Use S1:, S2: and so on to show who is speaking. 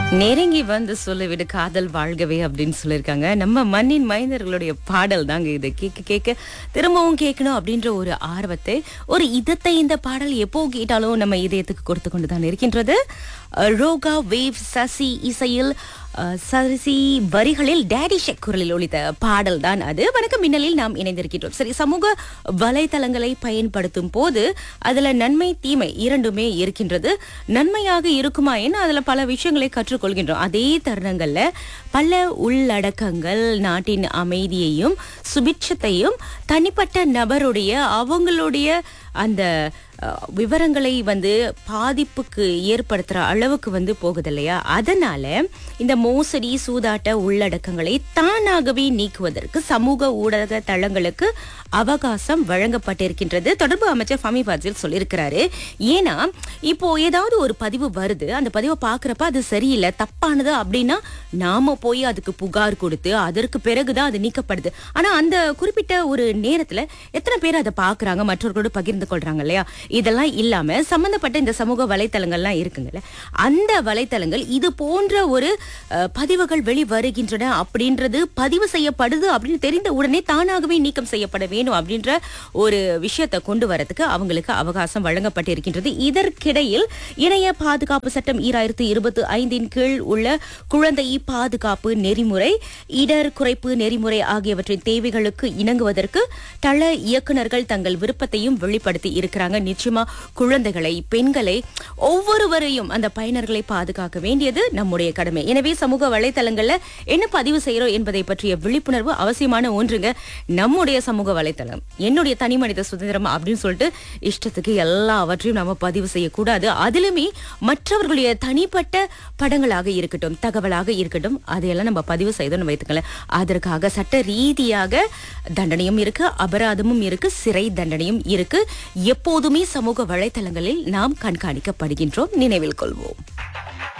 S1: நெருங்கி வந்து சொல்லிவிடு காதல் வாழ்கவே அப்படின்னு சொல்லியிருக்காங்க. நம்ம மண்ணின் மைந்தர்களுடைய பாடல் தாங்க இது. கேட்க கேட்க திரும்பவும் கேட்கணும் அப்படின்ற ஒரு ஆர்வத்தை, ஒரு இதத்தை இந்த பாடல் எப்போ கேட்டாலும் நம்ம இதயத்துக்கு கொடுத்து கொண்டு தான் இருக்கின்றது. ரோகா வேவ் சசி இசையில் சசி வரிகளில் டேடி ஷெக் குரலில் ஒலித்த பாடல் தான் அது. வணக்கம் மின்னலில் நாம் இணைந்திருக்கின்றோம். சரி, சமூக வலைதளங்களை பயன்படுத்தும் போது அதுல நன்மை தீமை இரண்டுமே இருக்கின்றது. நன்மையாக இருக்குமா ஏன்னா அதுல பல விஷயங்களை கற்றுக்கொள்கின்றோம். அதே தருணங்கள்ல பல உள்ளடக்கங்கள் நாட்டின் அமைதியையும் சுபிட்சத்தையும் தனிப்பட்ட நபருடைய அவங்களுடைய அந்த விவரங்களை பாதிப்புக்கு ஏற்படுத்துற அளவுக்கு போகுது இல்லையா? அதனால இந்த மோசடி சூதாட்ட உள்ளடக்கங்களை தானாகவே நீக்குவதற்கு சமூக ஊடக தளங்களுக்கு அவகாசம் வழங்கப்பட்டிருக்கின்றது. தொடர்பு அமைச்சர் ஃபமி பாசில் சொல்லியிருக்கிறாரு. ஏன்னா இப்போ ஏதாவது ஒரு பதிவு வருது, அந்த பதிவை பாக்குறப்ப அது சரியில்லை தப்பானது அப்படின்னா நாம போய் அதுக்கு புகார் கொடுத்து அதற்கு பிறகுதான் அது நீக்கப்படுது. ஆனா அந்த குறிப்பிட்ட ஒரு நேரத்துல எத்தனை பேர் அதை பாக்குறாங்க, மற்றவர்களோடு பகிர்ந்து கொள்றாங்க இல்லையா? இதெல்லாம் இல்லாம சம்பந்தப்பட்ட இந்த சமூக வலைத்தளங்கள்லாம் இருக்குங்கல்ல, அந்த வலைத்தளங்கள் இது போன்ற ஒரு பதிவுகள் வெளி வருகின்றன அப்படின்றது பதிவு செய்யப்படுது அப்படின்னு தெரிந்த உடனே தானாகவே நீக்கம் செய்யப்பட வேணும் அப்படின்ற ஒரு விஷயத்தை கொண்டு வரதுக்கு அவங்களுக்கு அவகாசம் வழங்கப்பட்டிருக்கின்றது. இதற்கிடையில் இணைய பாதுகாப்பு சட்டம் 2025 கீழ் உள்ள குழந்தை பாதுகாப்பு நெறிமுறை, இடர் குறைப்பு நெறிமுறை ஆகியவற்றின் தேவைகளுக்கு இணங்குவதற்கு தள இயக்குநர்கள் தங்கள் விருப்பத்தையும் வெளிப்படுத்தி இருக்கிறாங்க. நிச்சயமா குழந்தைகளை, பெண்களை, ஒவ்வொருவரையும் அந்த பயனர்களை பாதுகாக்க வேண்டியது நம்முடைய கடமை. எனவே சமூக வலைத்தளங்கள்ல என்ன பதிவு செய்யறோம் என்பதை பற்றிய விழிப்புணர்வு அவசியமான ஒன்றுங்க. நம்முடைய சமூக வலைத்தளம் என்னுடைய தனி மனித சுதந்திரம் அப்படின்னு சொல்லிட்டு இஷ்டத்துக்கு எல்லாவற்றையும் நம்ம பதிவு செய்யக்கூடாது. அதிலுமே மற்றவர்களுடைய தனிப்பட்ட படங்களாக இருக்கட்டும், தகவலாக இருக்கட்டும், அதையெல்லாம் நம்ம பதிவு செய்தோம்னு வைத்துக்கலாம். அதற்காக சட்ட ரீதியாக தண்டனையும் இருக்கு, அபராதமும் இருக்கு, சிறை தண்டனையும் இருக்கு. எப்போதுமே சமூக வலைத்தளங்களில் நாம் கண்காணிக்கப்படுகின்றோம், நினைவில் கொள்வோம்.